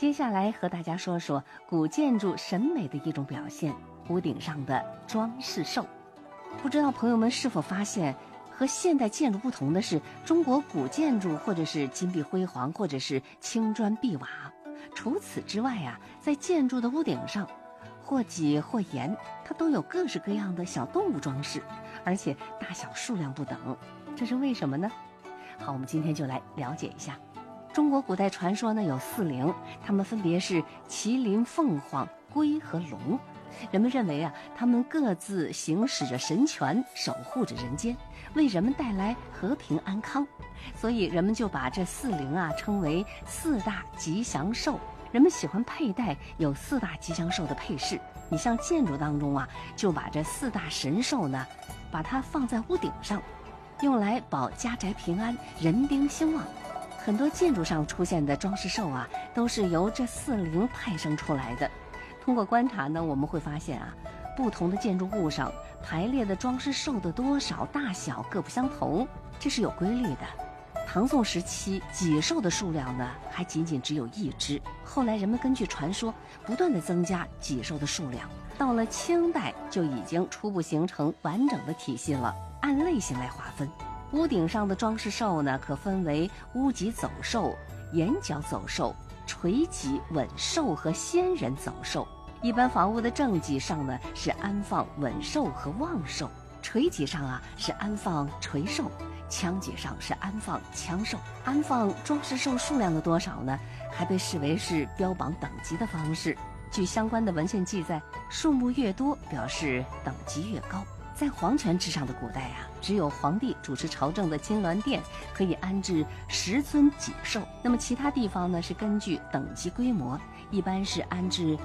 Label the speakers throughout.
Speaker 1: 接下来和大家说说古建筑审美的一种表现——屋顶上的装饰兽。不知道朋友们是否发现，和现代建筑不同的是，中国古建筑或者是金碧辉煌，或者是青砖碧瓦。除此之外啊，在建筑的屋顶上，或挤或檐，它都有各式各样的小动物装饰，而且大小数量不等。这是为什么呢？好，我们今天就来了解一下。中国古代传说呢有4灵，它们分别是麒麟、凤凰、龟和龙。人们认为啊，它们各自行使着神权，守护着人间，为人们带来和平安康。所以人们就把这4灵啊称为4大吉祥兽。人们喜欢佩戴有4大吉祥兽的配饰。你像建筑当中啊，就把这4大神兽呢，把它放在屋顶上，用来保家宅平安、人丁兴旺。很多建筑上出现的装饰兽啊，都是由这4灵派生出来的。通过观察呢，我们会发现啊，不同的建筑物上排列的装饰兽的多少大小各不相同，这是有规律的。唐宋时期脊兽的数量呢，还仅仅只有1只。后来人们根据传说，不断的增加脊兽的数量。到了清代，就已经初步形成完整的体系了，按类型来划分。屋顶上的装饰兽呢，可分为屋脊走兽、檐角走兽、垂脊稳兽和仙人走兽。一般房屋的正脊上呢，是安放稳兽和旺兽；垂脊上啊，是安放垂兽；枪脊上是安放枪兽。安放装饰兽数量的多少呢，还被视为是标榜等级的方式。据相关的文献记载，数目越多，表示等级越高。在皇权之上的古代啊，只有皇帝主持朝政的金銮殿可以安置10尊脊兽。那么其他地方呢，是根据等级规模，一般是安置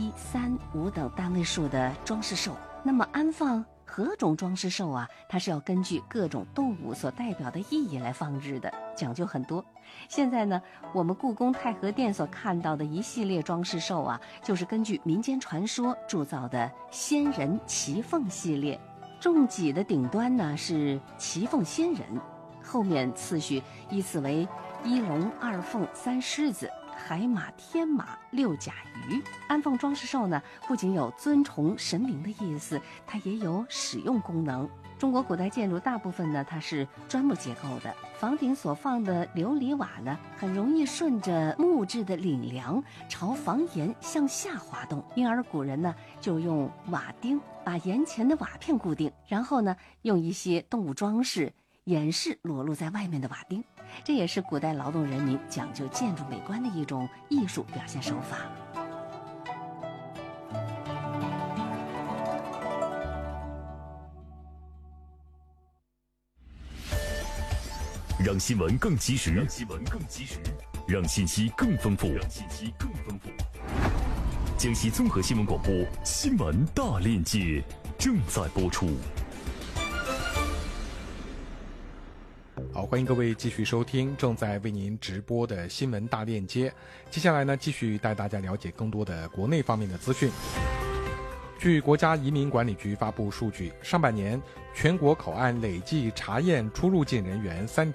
Speaker 1: 1、3、5等单位数的装饰兽。那么安放何种装饰兽啊，它是要根据各种动物所代表的意义来放置的，讲究很多。现在呢，我们故宫太和殿所看到的一系列装饰兽啊，就是根据民间传说铸造的仙人骑凤系列。重脊的顶端呢是骑凤仙人，后面次序依次为1龙、2凤、3狮子、海马、天马、6甲鱼。安放装饰兽呢，不仅有尊崇神明的意思，它也有使用功能。中国古代建筑大部分呢，它是砖木结构的，房顶所放的琉璃瓦呢，很容易顺着木质的檩梁朝房檐向下滑动，因而古人呢就用瓦钉把檐前的瓦片固定，然后呢用一些动物装饰掩饰裸露在外面的瓦钉。这也是古代劳动人民讲究建筑美观的一种艺术表现手法。
Speaker 2: 让新闻更及时，让信息更丰富，江西综合新闻广播新闻大链接正在播出。
Speaker 3: 好，欢迎各位继续收听正在为您直播的新闻大链接。接下来呢，继续带大家了解更多的国内方面的资讯。据国家移民管理局发布数据，上半年全国口岸累计查验出入境人员